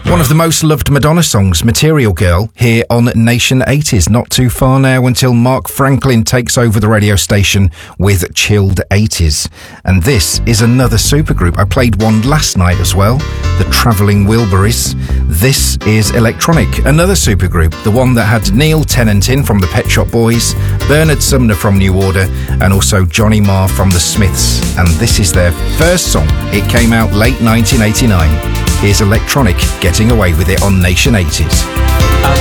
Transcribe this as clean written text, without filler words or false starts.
One of the most loved Madonna songs, Material Girl, here on Nation 80s. Not too far now until Mark Franklin takes over the radio station with Chilled 80s. And this is another supergroup. I played one last night as well, the Travelling Wilburys. This is Electronic, another supergroup, the one that had Neil Tennant in from the Pet Shop Boys, Bernard Sumner from New Order, and also Johnny Marr from the Smiths. And this is their first song. It came out late 1989. Here's Electronic getting away with it on Nation 80s.